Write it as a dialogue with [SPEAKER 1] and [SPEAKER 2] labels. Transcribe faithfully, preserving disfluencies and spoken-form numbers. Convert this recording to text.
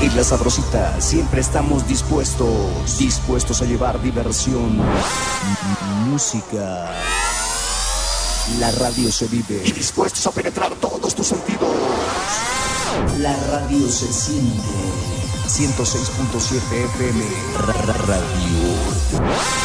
[SPEAKER 1] En La Sabrosita siempre estamos dispuestos, dispuestos a llevar diversión, música. La radio se vive y dispuestos a penetrar todos tus sentidos. La radio se siente. ciento seis punto siete F M Radio.